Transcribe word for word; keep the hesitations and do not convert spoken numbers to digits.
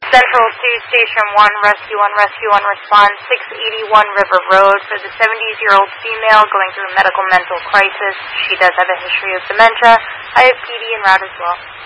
Central to Station one, Rescue one, Rescue one, respond six eighty-one River Road for the seventy-year-old female going through a medical mental crisis. She does have a history of dementia. I have P D en route as well.